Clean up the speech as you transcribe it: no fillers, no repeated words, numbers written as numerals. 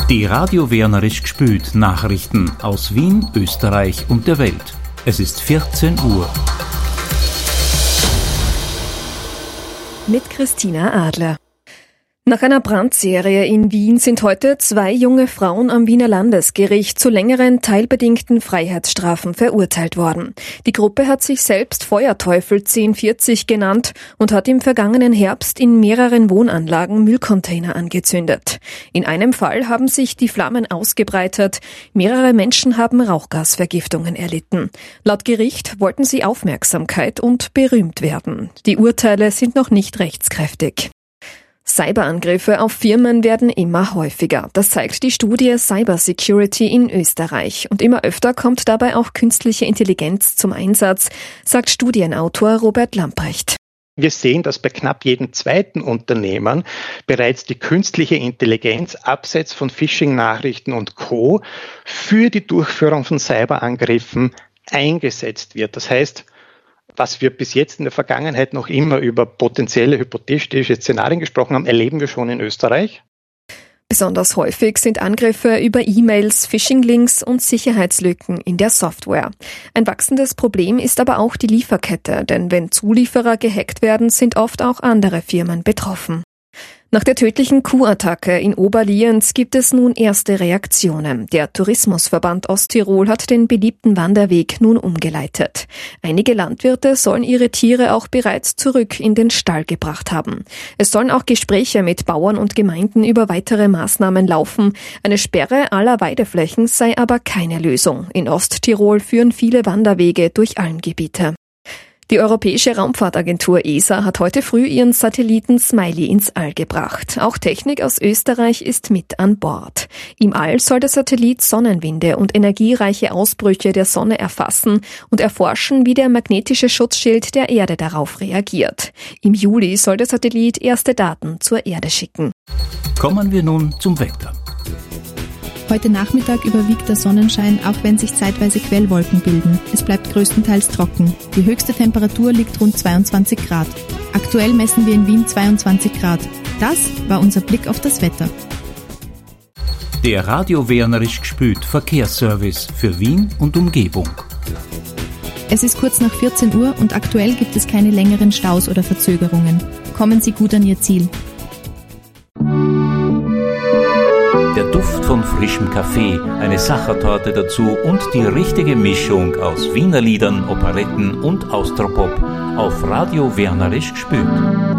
Die Radio Wernerisch gspült Nachrichten aus Wien, Österreich und der Welt. Es ist 14 Uhr. Mit Christina Adler. Nach einer Brandserie in Wien sind heute 2 junge Frauen am Wiener Landesgericht zu längeren teilbedingten Freiheitsstrafen verurteilt worden. Die Gruppe hat sich selbst Feuerteufel 1040 genannt und hat im vergangenen Herbst in mehreren Wohnanlagen Müllcontainer angezündet. In einem Fall haben sich die Flammen ausgebreitet. Mehrere Menschen haben Rauchgasvergiftungen erlitten. Laut Gericht wollten sie Aufmerksamkeit und berühmt werden. Die Urteile sind noch nicht rechtskräftig. Cyberangriffe auf Firmen werden immer häufiger. Das zeigt die Studie Cybersecurity in Österreich. Und immer öfter kommt dabei auch künstliche Intelligenz zum Einsatz, sagt Studienautor Robert Lamprecht. Wir sehen, dass bei knapp jedem zweiten Unternehmen bereits die künstliche Intelligenz abseits von Phishing-Nachrichten und Co. für die Durchführung von Cyberangriffen eingesetzt wird. Das heißt, was wir bis jetzt in der Vergangenheit noch immer über potenzielle hypothetische Szenarien gesprochen haben, erleben wir schon in Österreich. Besonders häufig sind Angriffe über E-Mails, Phishing-Links und Sicherheitslücken in der Software. Ein wachsendes Problem ist aber auch die Lieferkette, denn wenn Zulieferer gehackt werden, sind oft auch andere Firmen betroffen. Nach der tödlichen Kuhattacke in Oberlienz gibt es nun erste Reaktionen. Der Tourismusverband Osttirol hat den beliebten Wanderweg nun umgeleitet. Einige Landwirte sollen ihre Tiere auch bereits zurück in den Stall gebracht haben. Es sollen auch Gespräche mit Bauern und Gemeinden über weitere Maßnahmen laufen. Eine Sperre aller Weideflächen sei aber keine Lösung. In Osttirol führen viele Wanderwege durch Almgebiete. Die Europäische Raumfahrtagentur ESA hat heute früh ihren Satelliten Smiley ins All gebracht. Auch Technik aus Österreich ist mit an Bord. Im All soll der Satellit Sonnenwinde und energiereiche Ausbrüche der Sonne erfassen und erforschen, wie der magnetische Schutzschild der Erde darauf reagiert. Im Juli soll der Satellit erste Daten zur Erde schicken. Kommen wir nun zum Wetter. Heute Nachmittag überwiegt der Sonnenschein, auch wenn sich zeitweise Quellwolken bilden. Es bleibt größtenteils trocken. Die höchste Temperatur liegt rund 22 Grad. Aktuell messen wir in Wien 22 Grad. Das war unser Blick auf das Wetter. Der Radio Wernerisch gspült Verkehrsservice für Wien und Umgebung. Es ist kurz nach 14 Uhr und aktuell gibt es keine längeren Staus oder Verzögerungen. Kommen Sie gut an Ihr Ziel. Der Duft von frischem Kaffee, eine Sachertorte dazu und die richtige Mischung aus Wiener Liedern, Operetten und Austropop auf Radio Wernerisch gspült.